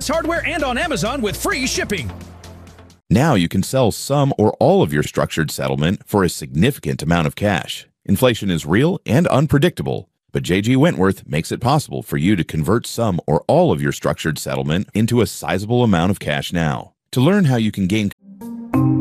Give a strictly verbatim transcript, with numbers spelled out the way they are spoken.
Ace Hardware and on Amazon with free shipping. Now you can sell some or all of your structured settlement for a significant amount of cash. Inflation is real and unpredictable, but J G Wentworth makes it possible for you to convert some or all of your structured settlement into a sizable amount of cash now. To learn how you can gain